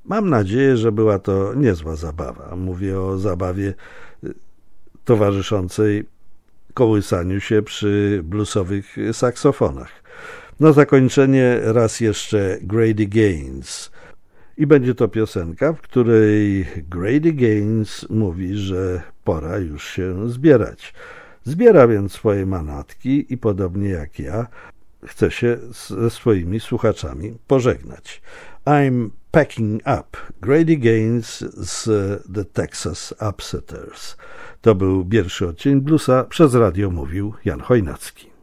Mam nadzieję, że była to niezła zabawa. Mówię o zabawie towarzyszącej kołysaniu się przy bluesowych saksofonach. Na zakończenie raz jeszcze Grady Gaines. I będzie to piosenka, w której Grady Gaines mówi, że pora już się zbierać. Zbiera więc swoje manatki i podobnie jak ja chce się ze swoimi słuchaczami pożegnać. I'm packing up. Grady Gaines z The Texas Upsetters. To był pierwszy odcinek bluesa. Przez radio mówił Jan Chojnacki.